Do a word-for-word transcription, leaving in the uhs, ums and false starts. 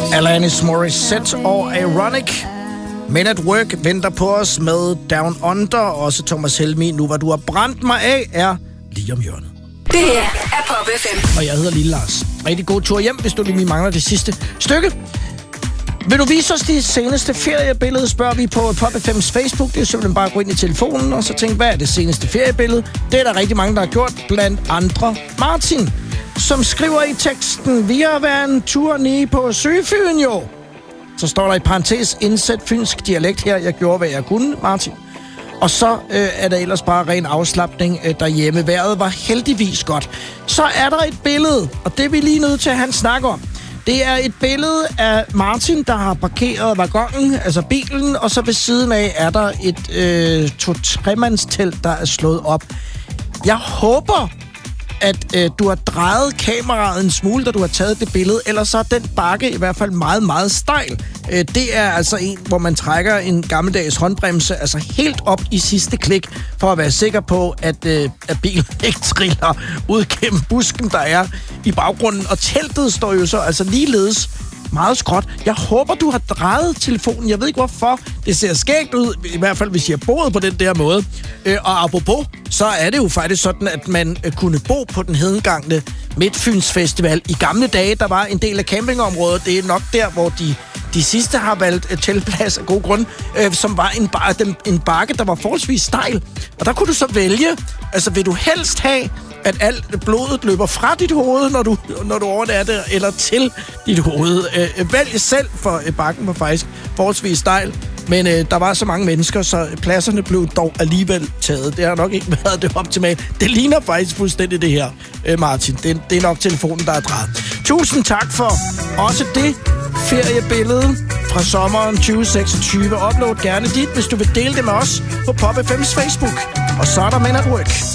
Alanis Morissette og Ironic. Men at Work venter på os med Down Under. Også Thomas Helmi, Nu hvor du har brændt mig af, er lige om hjørnet. Det her er Pop F M. Og jeg hedder Lille Lars. Rigtig god tur hjem, hvis du lige mangler det sidste stykke. Vil du vise os de seneste feriebillede, spørger vi på Pop F M's Facebook. Det er simpelthen bare at gå ind i telefonen og så tænke, hvad er det seneste feriebillede? Det er der rigtig mange, der har gjort, blandt andre Martin, som skriver i teksten: vi har været en tur nede på Søfyn jo. Så står der i parentes, indsæt fynsk dialekt her. Jeg gjorde, hvad jeg kunne, Martin. Og så øh, er der ellers bare ren afslapning øh, derhjemme. Vejret var heldigvis godt. Så er der et billede, og det er vi lige nødt til at have en snak om. Det er et billede af Martin, der har parkeret vagonen, altså bilen, og så ved siden af er der et øh, to-tremandstelt, der er slået op. Jeg håber, at øh, du har drejet kameraet en smule, da du har taget det billede, ellers så er den bakke i hvert fald meget, meget stejl. Øh, det er altså en, hvor man trækker en gammeldags håndbremse, altså helt op i sidste klik, for at være sikker på, at, øh, at bilen ikke triller ud gennem busken, der er i baggrunden. Og teltet står jo så altså ligeledes meget skråt. Jeg håber, du har drejet telefonen. Jeg ved ikke, hvorfor. Det ser skægt ud, i hvert fald hvis jeg boede på den der måde. Øh, og apropos, så er det jo faktisk sådan, at man øh, kunne bo på den hedengangne Midtfyns Festival. I gamle dage, der var en del af campingområdet. Det er nok der, hvor de, de sidste har valgt et teltplads af god grund, øh, som var en, bar, den, en bakke, der var forholdsvis stejl. Og der kunne du så vælge, altså vil du helst have, at alt blodet løber fra dit hoved, når du, når du overnatter, eller til dit hoved. Øh, vælg selv, for øh, bakken var faktisk forholdsvis stejl. Men øh, der var så mange mennesker, så pladserne blev dog alligevel taget. Det har nok ikke været det optimale. Det ligner faktisk fuldstændig det her, øh, Martin. Det, det er nok telefonen, der er drejet. Tusind tak for også det feriebillede fra sommeren tyve seksogtyve. Upload gerne dit, hvis du vil dele det med os på Pop F M's Facebook. Og så er der Men at Work.